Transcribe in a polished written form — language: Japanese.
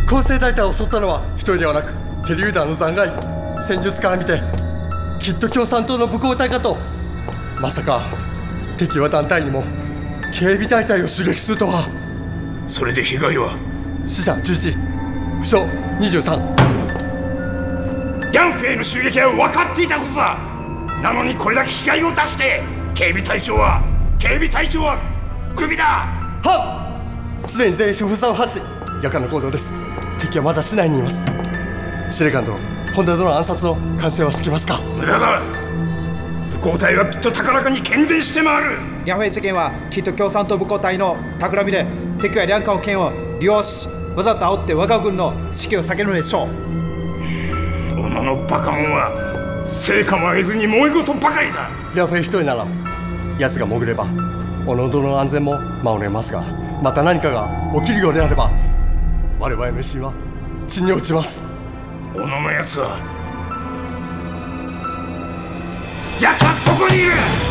構成大隊を襲ったのは一人ではなく手榴弾の残骸。戦術から見てきっと共産党の武工隊かと。まさか敵は団体にも警備大隊を襲撃するとは。 それで被害は？ 死者11、負傷23。 ヤンフェイの襲撃は分かっていたことだ。なのにこれだけ被害を出して、警備隊長はクビだ。 はっ、すでに全員主封鎖を発し、夜間の行動です。敵はまだ市内にいます。司令官殿、本田殿の暗殺を完成はしてきますか？ 無駄だ。武工隊はきっと高らかに喧伝して回る。 ヤンフェイ事件はきっと共産党武工隊の企みで、敵は両艦の剣を利用し、わざと煽って我が軍の士気を下げるのでしょう。 小野のバカ者は成果も上げずに揉め事ばかりだ。 ヤンフェイ一人なら奴が潜れば小野殿の安全も守れますが、また何かが起きるようであれば我々の威信は地に落ちます。 小野のやつはどこにいる？